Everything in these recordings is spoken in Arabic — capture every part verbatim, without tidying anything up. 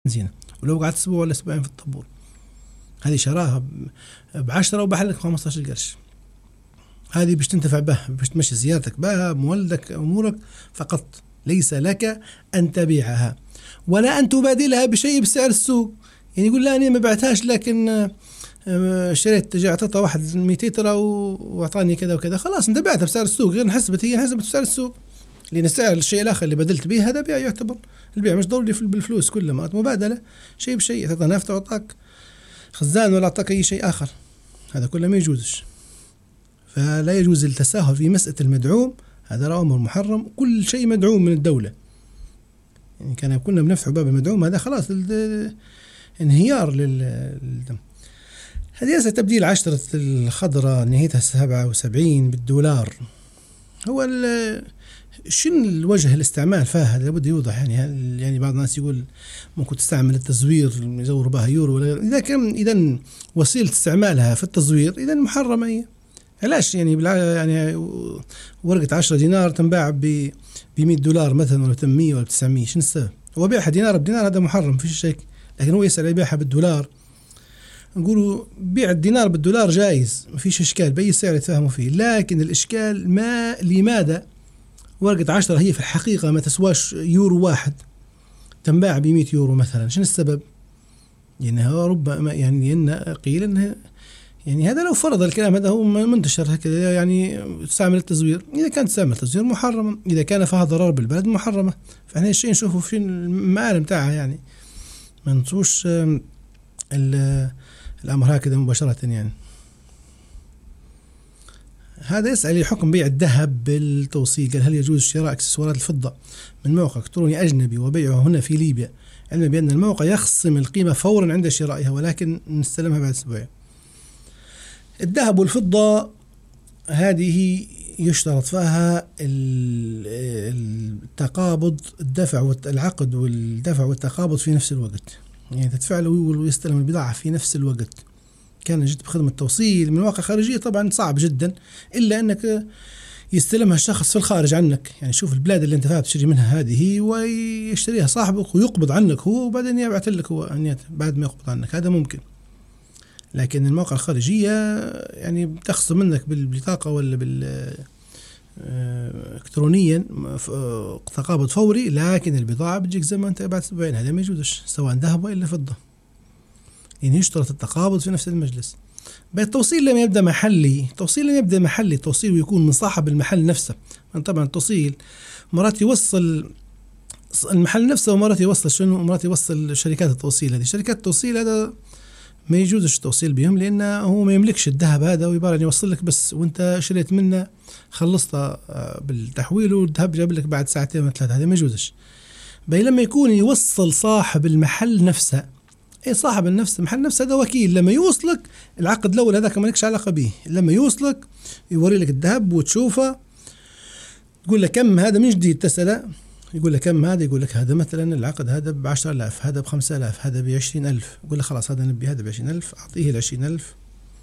زينة، ولو قعدت أسبوع ولا أسبوعين في الطابور هذه شراها بعشرة وبحلك خمسطعش قرش. هذه باش تنتفع بها، باش تمشي زيارتك بها، مولدك، أمورك فقط، ليس لك أن تبيعها ولا أن تبادلها بشيء بسعر السوق. يعني يقول لا أنا ما بعتهاش لكن شريت جاء واحد مئتين ترى وأعطاني كذا وكذا، خلاص أنت بعتها بسعر السوق، غير انحسبت هي انحسبت بسعر السوق، لأن سعر الشيء الآخر اللي بدلت به هذا بيع يعتبر. البيع مش ضروري بالفلوس، كل ما مبادلة شيء بشيء، تعطى نفط تعطاك خزان ولا أعطاك أي شيء آخر، هذا كله ما يجوزش. فلا يجوز التساهل في مسألة المدعوم، هذا أمر محرم. كل شيء مدعوم من الدولة، يعني كان كنا بنفتح باب المدعوم هذا خلاص انهيار للدم. هذه تبديل عشرة الخضراء نهايتها سبعة وسبعين بالدولار. هو شن الوجه الاستعمال فيها لابد يوضح. يعني يعني بعض الناس يقول ممكن تستعمل التزوير يزور بها يورو ولا إذا كان إذا وسيلة استعمالها في التزوير إذا محرمة هي. علاش يعني بالع... يعني ورقة عشرة دينار تنباع ب بمية دولار مثلا ولا ثمانمية ولا تسعمية، شنو السبب؟ هو بيعها دينار بدينار هذا محرم فيش شيء، لكن هو يسأل يبيعها بالدولار. نقولوا بيع الدينار بالدولار جائز ما فيش إشكال بأي سعر يتفاهموا فيه، لكن الإشكال ما لماذا ورقة عشرة هي في الحقيقة ما تسواش يورو واحد تنباع بمئة يورو مثلا، شنو السبب؟ يعني هو ربما يعني إن قيل إنه يعني هذا لو فرض الكلام هذا هو منتشر هكذا، يعني تستعمل التزوير. إذا كان تستعمل التزوير محرمة، إذا كان فيها ضرر بالبلد محرمة. فإحنا الشيء نشوفه في المعالم تاعها، يعني ما نشوفش الأمر هكذا مباشرة. يعني هذا يسأل حكم بيع الذهب بالتوصيل، قال هل يجوز شراء اكسسوارات الفضة من موقع إلكتروني أجنبي وبيعها هنا في ليبيا، علما بأن الموقع يخصم القيمة فورا عند شرائها ولكن نستلمها بعد أسبوعين. الذهب والفضة هذه يشترط فيها التقابض، الدفع والعقد والدفع والتقابض في نفس الوقت، يعني تدفع له ويستلم البضاعة في نفس الوقت. كان جد بخدمة توصيل من مواقع خارجية طبعا صعب جدا، إلا أنك يستلمها الشخص في الخارج عنك، يعني شوف البلاد اللي انت فيها تشتري منها هذه ويشتريها صاحبك ويقبض عنك هو وبعدين يبعث لك هو بعد ما يقبض عنك، هذا ممكن. لكن المواقع الخارجية يعني بتخصم منك بالبطاقة ولا بال إلكترونيا تقابض فوري، لكن البضاعة بتجيك زي ما انت بعد أسبوعين، هذا ما يجوزش سواء ذهب ولا فضة، يعني يشترط التقابض في نفس المجلس. بالتوصيل لما يبدأ محلي، التوصيل لما يبدأ محلي التوصيل ويكون من صاحب المحل نفسه. طبعا التوصيل مرات يوصل المحل نفسه ومرات يوصل شنو، مرات يوصل شركات التوصيل. هذه شركات التوصيل هذا ما يجوزش التوصيل بهم، لأنه هو ما يملكش الذهب هذا ويبغى أن يوصل لك بس، وانت شريت منه خلصت بالتحويل والذهب جاب لك بعد ساعتين ولا ثلاثة، هذا ما يجوزش. بي لما يكون يوصل صاحب المحل نفسه، اي صاحب النفس المحل نفسه هذا وكيل، لما يوصلك العقد الاول هذاك ما لكش علاقه به، لما يوصلك يوري لك الذهب وتشوفه، تقول لك كم هذا من جديد، تسأله يقول لك كم هذا، يقول لك هذا مثلا العقد هذا بعشرة آلاف، هذا بخمسة آلاف، هذا بعشرين ألف، يقول لك خلاص هذا نبي هذا بعشرين ألف، أعطيه العشرين ألف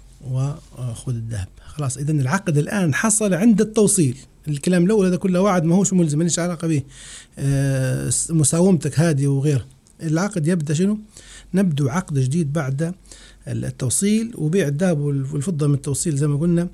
وخذ الذهب. خلاص إذا العقد الآن حصل عند التوصيل. الكلام الأول هذا كله وعد ما هوش ملزم، ماليش علاقة به، آه مساومتك هذه وغيره. العقد يبدأ شنو؟ نبدو عقد جديد بعد التوصيل. وبيع الذهب والفضة من التوصيل زي ما قلنا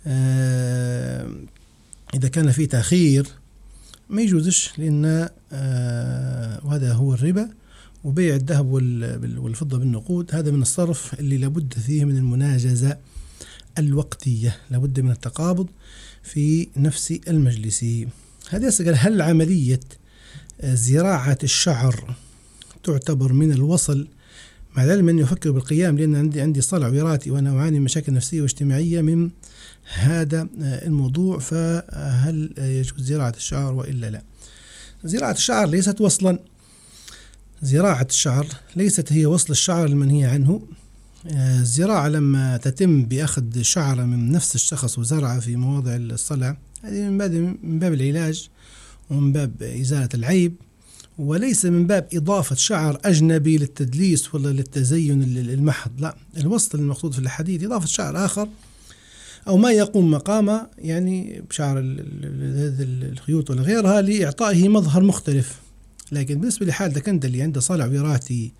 آه إذا كان في تأخير ما يجوزش، لأن آه وهذا هو الربا. وبيع الذهب والفضة بالنقود هذا من الصرف اللي لابد فيه من المناجزة الوقتية، لابد من التقابض في نفس المجلس. هذا يسأل هل عملية زراعة الشعر تعتبر من الوصل، مع العلم أني أفكر بالقيام لأن عندي عندي صلع وراثي وأنا أعاني من مشاكل نفسية واجتماعية من هذا الموضوع، فهل يجوز زراعة الشعر وإلا لا؟ زراعة الشعر ليست وصلا، زراعة الشعر ليست هي وصل الشعر المنهي عنه. الزراعة لما تتم بأخذ شعر من نفس الشخص وزرعه في مواضع الصلع، هذه من باب من باب العلاج ومن باب إزالة العيب، وليس من باب إضافة شعر أجنبي للتدليس ولا للتزين المحض. لا، الوصل المقصود في الحديث إضافة شعر آخر أو ما يقوم مقامه، يعني بشعر الخيوط ولا غيرها، لإعطائه مظهر مختلف. لكن بالنسبة لحالتك أنت اللي عنده صلع وراثي